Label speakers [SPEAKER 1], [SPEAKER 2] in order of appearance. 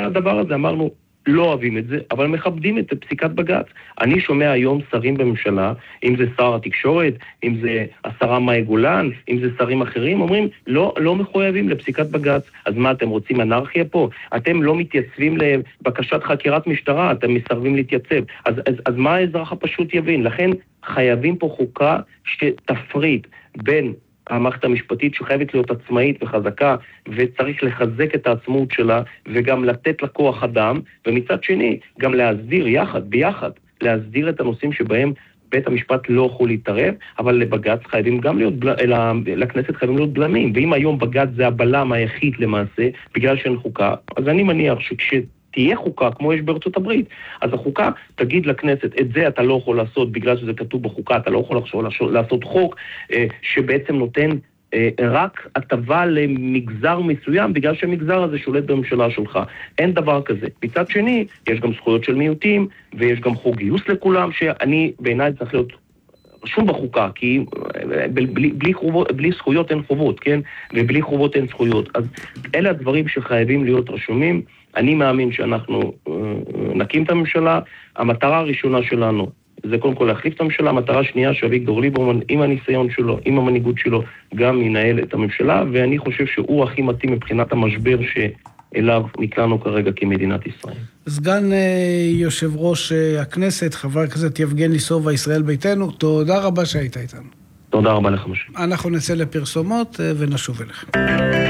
[SPEAKER 1] על הדבר הזה, אמרנו, לא אוהבים את זה, אבל מכבדים את פסיקת בג"ץ. אני שומע היום שרים בממשלה, אם זה שר התקשורת, אם זה השרה מאי גולן, אם זה שרים אחרים, אומרים, לא מחויבים לפסיקת בג"ץ. אז מה, אתם רוצים אנרכיה פה? אתם לא מתייצבים לבקשת חקירת משטרה, אתם מסרבים להתייצב. אז מה האזרח הפשוט יבין? לכן חייבים פה חוקה שתפריד בין המערכת המשפטית שחייבת להיות עצמאית וחזקה, וצריך לחזק את העצמאות שלה, וגם לתת לה כוח אדם, ומצד שני, גם להסדיר ביחד, להסדיר את הנושאים שבהם בית המשפט לא יכול להתערב, אבל לבג"ץ חייבים גם להיות, לכנסת חייבים להיות בלמים, ואם היום בג"ץ זה הבלם היחיד למעשה, בגלל שאין חוקה, אז אני מניח תהיה חוקה, כמו יש בארצות הברית, אז החוקה תגיד לכנסת, את זה אתה לא יכול לעשות בגלל שזה כתוב בחוקה, אתה לא יכול לעשות חוק שבעצם נותן רק הטבה למגזר מסוים, בגלל שהמגזר הזה שולט בממשלה שלך. אין דבר כזה. מצד שני, יש גם זכויות של מיעוטים, ויש גם חוק גיוס לכולם, שאני בעיניי צריך להיות רשום בחוקה, כי בלי זכויות אין חובות, כן? ובלי חובות אין זכויות. אז אלה הדברים שחייבים להיות רשומים. אני מאמין שאנחנו נקים את הממשלה. המטרה הראשונה שלנו זה קודם כל להחליף את הממשלה. המטרה השנייה שאביגדור ליברמן עם הניסיון שלו, עם המנהיגות שלו, גם ינהל את הממשלה, ואני חושב שהוא הכי מתאים מבחינת המשבר שאליו נקלענו כרגע כמדינת ישראל.
[SPEAKER 2] סגן יושב ראש הכנסת, חבר הכנסת יבגני סובה, ישראל ביתנו, תודה רבה שהיית איתנו.
[SPEAKER 1] תודה רבה לך, משה.
[SPEAKER 2] אנחנו נצא לפרסומות ונשוב אליכם.